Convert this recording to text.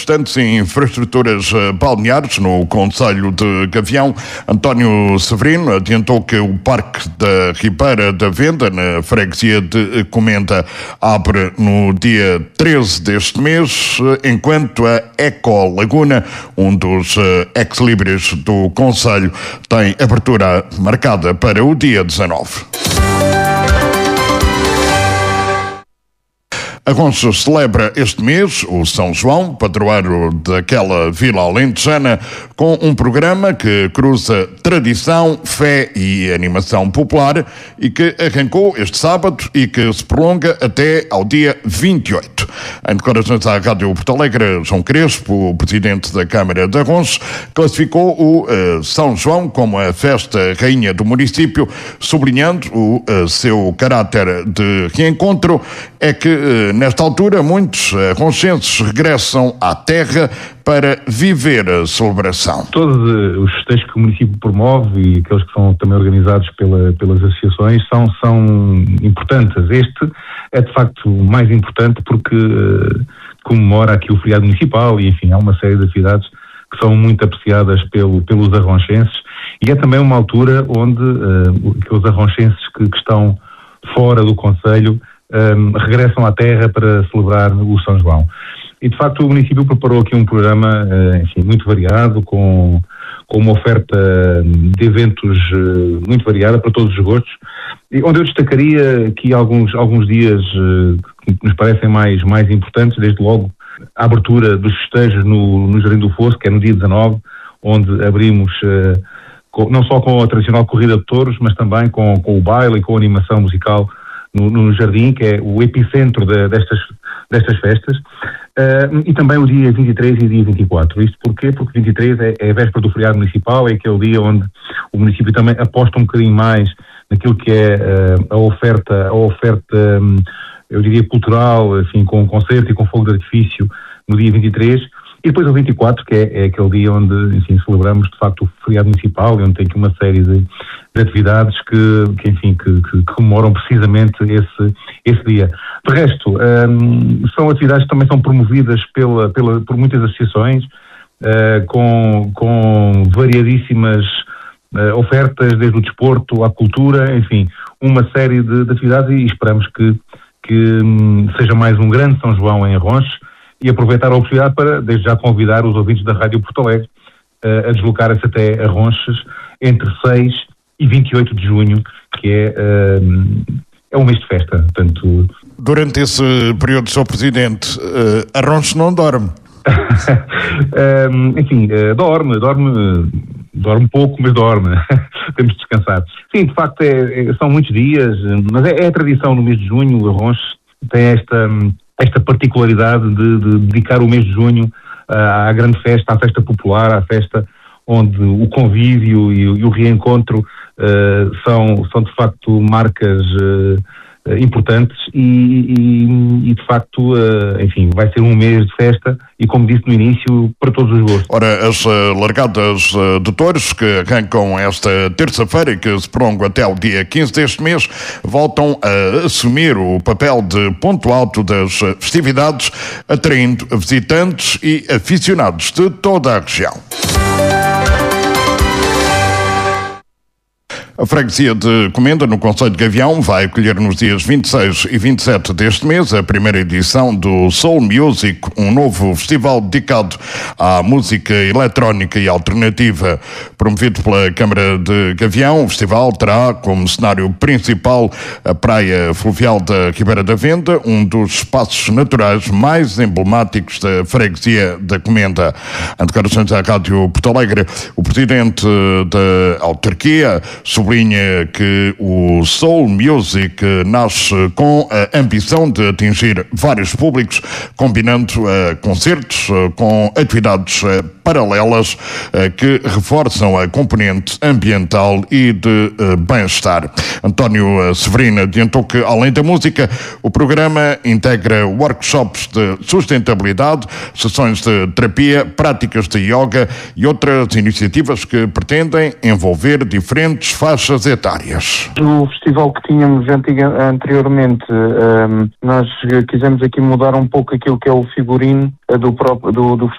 restantes infraestruturas balneares no concelho de Gavião. António Severino adiantou que o Parque da Ribeira da Venda, na freguesia de Comenda, abre no dia 13 deste mês, enquanto a Eco Laguna, um dos ex-libris do concelho, tem abertura marcada para o dia 19. Arronches celebra este mês o São João, padroeiro daquela vila alentejana, com um programa que cruza tradição, fé e animação popular e que arrancou este sábado e que se prolonga até ao dia 28. Em declarações à Rádio Porto Alegre, João Crespo, o presidente da Câmara de Arronches, classificou o São João como a festa rainha do município, sublinhando o seu caráter de reencontro. É que nesta altura, muitos arronchenses regressam à terra para viver a celebração. Todos os festejos que o município promove e aqueles que são também organizados pelas associações são importantes. Este é de facto o mais importante porque comemora aqui o feriado municipal e, enfim, há uma série de atividades que são muito apreciadas pelos arronchenses e é também uma altura onde aqueles arronchenses que estão fora do concelho regressam à terra para celebrar o São João. E, de facto, o município preparou aqui um programa, enfim, muito variado, com uma oferta de eventos muito variada para todos os gostos, e onde eu destacaria aqui alguns dias que nos parecem mais importantes, desde logo a abertura dos festejos no Jardim do Fosso, que é no dia 19, onde abrimos não só com a tradicional corrida de touros, mas também com o baile e com a animação musical no Jardim, que é o epicentro destas festas, e também o dia 23 e dia 24. Isto porquê? Porque 23 é a véspera do feriado municipal, é aquele dia onde o município também aposta um bocadinho mais naquilo que é a oferta, eu diria, cultural, enfim, com concerto e com fogo de artifício no dia 23, e depois o 24, que é aquele dia onde, enfim, celebramos de facto o feriado municipal e onde tem aqui uma série de atividades que comemoram precisamente esse dia. De resto, são atividades que também são promovidas por muitas associações, com variadíssimas ofertas, desde o desporto à cultura, enfim, uma série de atividades, e esperamos que seja mais um grande São João em Arronches, e aproveitar a oportunidade para, desde já, convidar os ouvintes da Rádio Porto Alegre a deslocarem-se até Arronches entre 6 e 28 de junho, que é um mês de festa. Portanto, durante esse período, Sr. Presidente, Arronches não dorme? Enfim, dorme pouco, mas dorme. Temos de descansar. Sim, de facto, são muitos dias, mas é a tradição no mês de junho. O Arronches tem esta particularidade de dedicar o mês de junho à grande festa, à festa popular, à festa onde o convívio e o reencontro são de facto marcas importantes e de facto, enfim, vai ser um mês de festa e, como disse no início, para todos os gostos. Ora, as largadas de touros que arrancam esta terça-feira e que se prolongam até ao dia 15 deste mês voltam a assumir o papel de ponto alto das festividades, atraindo visitantes e aficionados de toda a região. A freguesia de Comenda, no concelho de Gavião, vai acolher nos dias 26 e 27 deste mês a primeira edição do Soul Music, um novo festival dedicado à música eletrónica e alternativa. Promovido pela Câmara de Gavião, o festival terá como cenário principal a praia fluvial da Ribeira da Venda, um dos espaços naturais mais emblemáticos da freguesia da Comenda. Em declarações à Rádio Porto Alegre, o presidente da autarquia sublinha que o Soul Music nasce com a ambição de atingir vários públicos, combinando concertos com atividades paralelas que reforçam a componente ambiental e de bem-estar. António Severino adiantou que, além da música, o programa integra workshops de sustentabilidade, sessões de terapia, práticas de yoga e outras iniciativas que pretendem envolver diferentes faixas etárias. No festival que tínhamos anteriormente, nós quisemos aqui mudar um pouco aquilo que é o figurino do